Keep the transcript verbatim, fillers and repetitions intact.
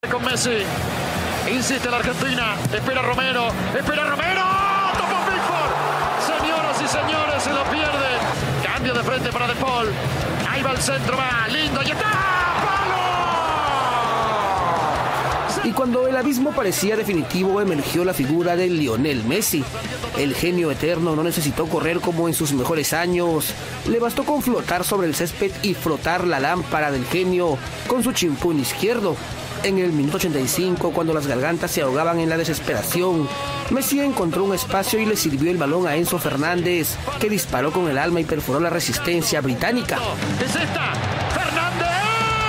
Con Messi, insiste la Argentina, espera Romero, espera Romero, topó Pickford, señoras y señores, se lo pierde, cambio de frente para De Paul, ahí va el centro, va, lindo, y está, ¡palo! Y cuando el abismo parecía definitivo, emergió la figura de Lionel Messi. El genio eterno no necesitó correr como en sus mejores años, le bastó con flotar sobre el césped y frotar la lámpara del genio con su chimpún izquierdo. En el minuto ochenta y cinco, cuando las gargantas se ahogaban en la desesperación, Messi encontró un espacio y le sirvió el balón a Enzo Fernández, que disparó con el alma y perforó la resistencia británica. ¡Es esta!